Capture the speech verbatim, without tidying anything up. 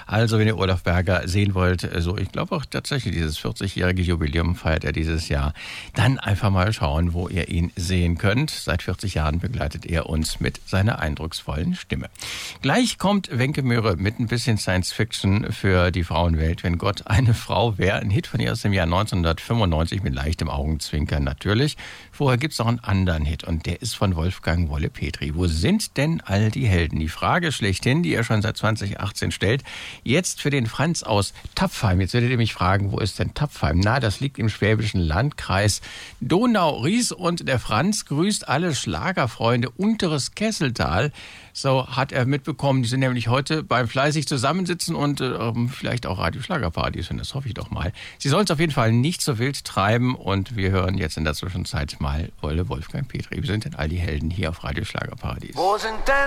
Also, wenn ihr Olaf Berger sehen wollt, so ich glaube auch tatsächlich dieses vierzigjährige Jubiläum feiert er dieses Jahr, dann einfach mal schauen, wo ihr ihn sehen könnt. Seit vierzig Jahren begleitet er uns mit seiner eindrucksvollen Stimme. Gleich kommt Wenke Möhre mit ein bisschen Science Fiction für die Frauenwelt. Wenn Gott eine Frau wäre, ein Hit von ihr aus dem Jahr neunzehnhundertfünfundneunzig mit leichtem Augenzwinkern natürlich. Vorher gibt's noch einen anderen Hit und der ist von Wolfgang Wolle-Petri. Wo sind denn all die Helden? Die Frage schlechthin, die er schon seit zwanzig achtzehn stellt. Jetzt für den Franz aus Tapfheim. Jetzt werdet ihr mich fragen, wo ist denn Tapfheim? Na, das liegt im schwäbischen Landkreis Donau-Ries und der Franz grüßt alle Schlagerfreunde unteres Kesseltal. So hat er mitbekommen, die sind nämlich heute beim fleißig zusammensitzen und äh, vielleicht auch Radio-Schlagerpartys, das hoffe ich doch mal. Sie sollen es auf jeden Fall nicht so wild treiben und wir hören jetzt in der Zwischenzeit mal Wolle Wolfgang Petri. Wir sind denn all die Helden hier auf Radio-Schlagerpartys. Wo sind denn